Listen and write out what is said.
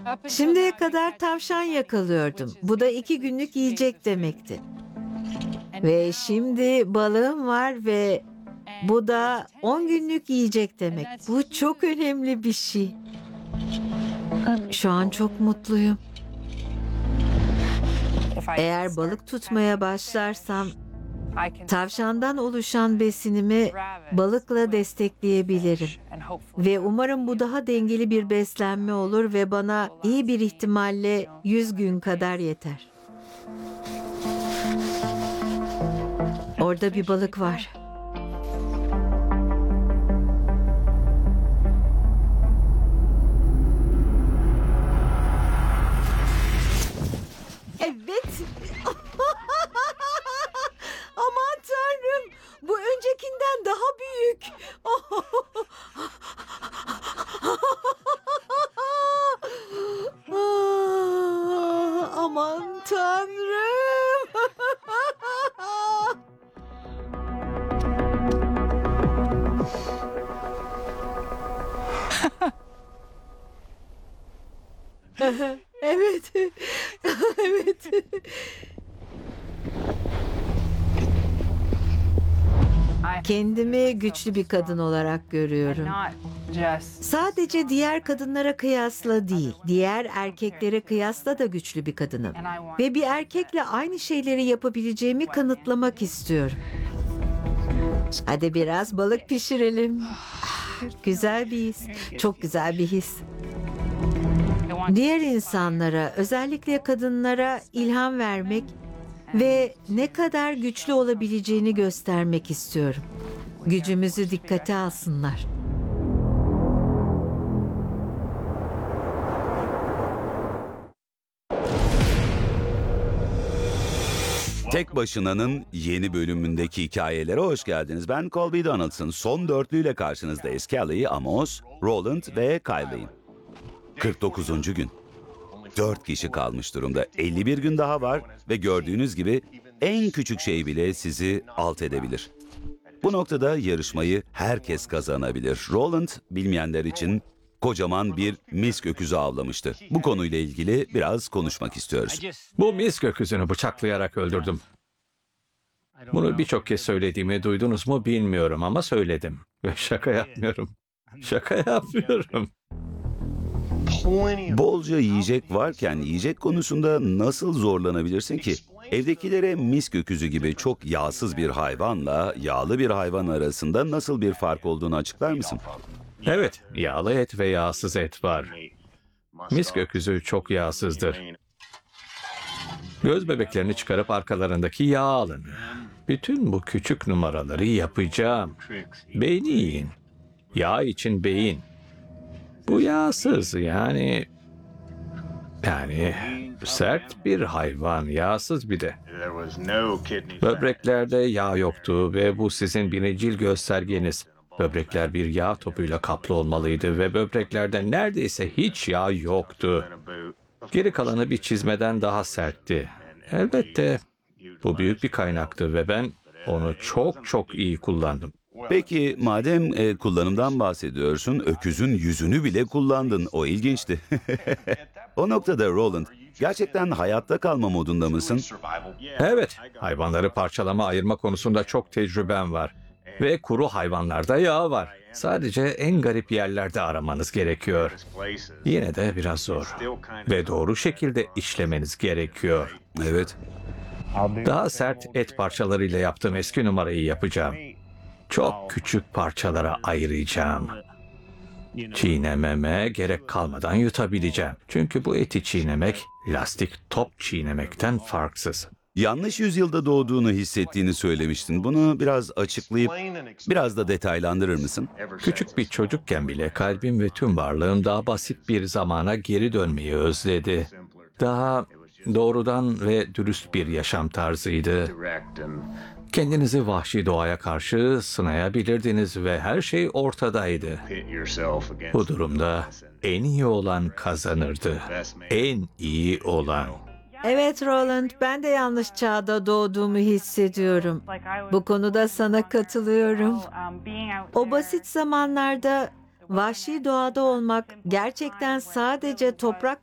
Şimdiye kadar tavşan yakalıyordum. Bu da 2 günlük yiyecek demekti. Ve şimdi balığım var ve bu da 10 günlük yiyecek demek. Bu çok önemli bir şey. Şu an çok mutluyum. Eğer balık tutmaya başlarsam tavşandan oluşan besinimi balıkla destekleyebilirim. Ve umarım bu daha dengeli bir beslenme olur ve bana iyi bir ihtimalle 100 gün kadar yeter. Orada bir balık var. Evet. Aman Tanrım. Bu öncekinden daha büyük. Aman Tanrım. Evet. Evet. Kendimi güçlü bir kadın olarak görüyorum. Sadece diğer kadınlara kıyasla değil, diğer erkeklere kıyasla da güçlü bir kadınım. Ve bir erkekle aynı şeyleri yapabileceğimi kanıtlamak istiyorum. Hadi biraz balık pişirelim. Güzel bir his, çok güzel bir his. Diğer insanlara, özellikle kadınlara ilham vermek ve ne kadar güçlü olabileceğini göstermek istiyorum. Gücümüzü dikkate alsınlar. Tek Başına'nın yeni bölümündeki hikayelere hoş geldiniz. Ben Colby Donaldson. Son dörtlüyle karşınızdayız. Kelly, Amos, Roland ve Kylie. 49. gün. 4 kişi kalmış durumda. 51 gün daha var ve gördüğünüz gibi en küçük şey bile sizi alt edebilir. Bu noktada yarışmayı herkes kazanabilir. Roland, bilmeyenler için kocaman bir misk öküzü avlamıştı. Bu konuyla ilgili biraz konuşmak istiyoruz. Bu misk öküzünü bıçaklayarak öldürdüm. Bunu birçok kez söylediğimi duydunuz mu bilmiyorum ama söyledim. Ve şaka yapmıyorum. Şaka yapmıyorum. Bolca yiyecek varken yiyecek konusunda nasıl zorlanabilirsin ki? Evdekilere misk öküzü gibi çok yağsız bir hayvanla yağlı bir hayvan arasında nasıl bir fark olduğunu açıklar mısın? Evet, yağlı et ve yağsız et var. Misk öküzü çok yağsızdır. Göz bebeklerini çıkarıp arkalarındaki yağ alın. Bütün bu küçük numaraları yapacağım. Beyni yiyin. Yağ için beyin. Bu yağsız yani sert bir hayvan, yağsız bir de. Böbreklerde yağ yoktu ve bu sizin birincil göstergeniz. Böbrekler bir yağ topuyla kaplı olmalıydı ve böbreklerde neredeyse hiç yağ yoktu. Geri kalanı bir çizmeden daha sertti. Elbette bu büyük bir kaynaktı ve ben onu çok çok iyi kullandım. Peki madem kullanımdan bahsediyorsun, öküzün yüzünü bile kullandın. O ilginçti. O noktada Roland, gerçekten hayatta kalma modunda mısın? Evet, hayvanları parçalama, ayırma konusunda çok tecrübem var. Ve kuru hayvanlarda yağ var. Sadece en garip yerlerde aramanız gerekiyor. Yine de biraz zor. Ve doğru şekilde işlemeniz gerekiyor. Evet. Daha sert et parçalarıyla yaptığım eski numarayı yapacağım. Çok küçük parçalara ayıracağım. Çiğnememe gerek kalmadan yutabileceğim. Çünkü bu eti çiğnemek, lastik top çiğnemekten farksız. Yanlış yüzyılda doğduğunu hissettiğini söylemiştin. Bunu biraz açıklayıp biraz da detaylandırır mısın? Küçük bir çocukken bile kalbim ve tüm varlığım daha basit bir zamana geri dönmeyi özledi. Daha doğrudan ve dürüst bir yaşam tarzıydı. Kendinizi vahşi doğaya karşı sınayabilirdiniz ve her şey ortadaydı. Bu durumda en iyi olan kazanırdı. En iyi olan. Evet Roland, ben de yanlış çağda doğduğumu hissediyorum. Bu konuda sana katılıyorum. O basit zamanlarda vahşi doğada olmak gerçekten sadece toprak